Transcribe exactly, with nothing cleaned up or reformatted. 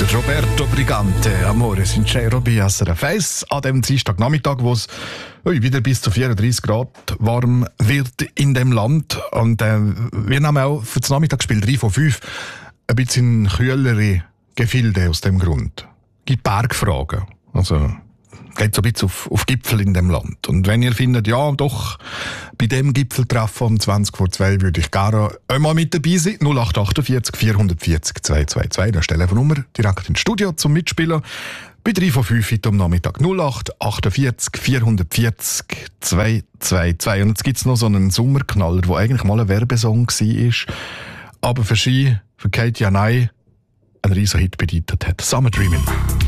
Roberto Brigante, Amore sincero bei S R F eins an dem Dienstagnachmittag, wo es wieder bis zu vierunddreißig Grad warm wird in dem Land. Und äh, wir nehmen auch für das Nachmittagsspiel drei von fünf ein bisschen kühlere Gefilde aus dem Grund. Es gibt Bergfragen. Also geht so ein bisschen auf, auf Gipfel in dem Land. Und wenn ihr findet, ja doch, bei dem Gipfeltreffen um zwanzig vor zwei würde ich gerne einmal mit dabei sein. null acht achtundvierzig vierhundertvierzig zweihundertzweiundzwanzig, das ist die Telefonnummer, direkt ins Studio zum Mitspielen. Bei drei von fünf heute am Nachmittag null acht achtundvierzig vierhundertvierzig zweihundertzweiundzwanzig. Und jetzt gibt es noch so einen Sommerknaller, der eigentlich mal ein Werbesong war, aber für sie, für Katie Janay, einen riesen Hit bedeutet hat. Summer Dreamin'.